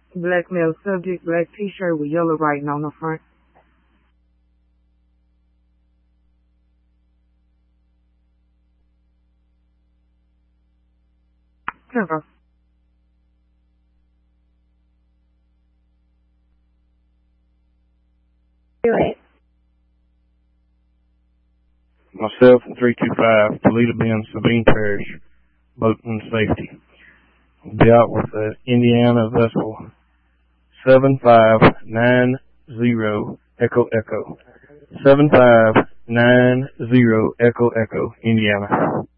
Black male subject, black t-shirt with yellow writing on the front. Cover. Do it. Myself and 325, Toledo Bend, Sabine Parish, boating safety. We'll be out with the Indiana vessel 7590 Echo Echo. 7590 Echo Echo, Indiana.